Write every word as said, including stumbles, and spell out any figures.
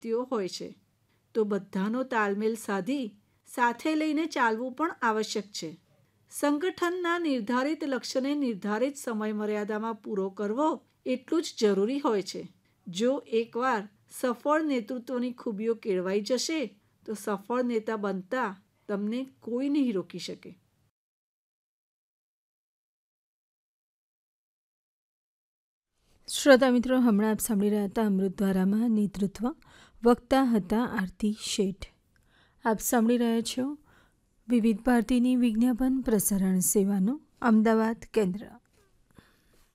વ્યક્તિઓ હોય છે, તો બધાનો તાલમેલ સાધી સાથે લઈને ચાલવું પણ આવશ્યક છે. સંગઠનના નિર્ધારિત લક્ષ્યને નિર્ધારિત સમયમર્યાદામાં પૂરો કરવો એટલું જ જરૂરી હોય છે. જો એકવાર સફળ નેતૃત્વની ખૂબીઓ કેળવાઈ જશે તો સફળ નેતા બનતા તમને કોઈ નહીં રોકી શકે. શ્રોતા મિત્રો, હમણાં આપ સાંભળી રહ્યા હતા અમૃતધારામાં નેતૃત્વ. વક્તા હતા આરતી શેઠ. આપ સાંભળી રહ્યા છો વિવિધ ભારતીની વિજ્ઞાપન પ્રસારણ સેવાનું અમદાવાદ કેન્દ્ર.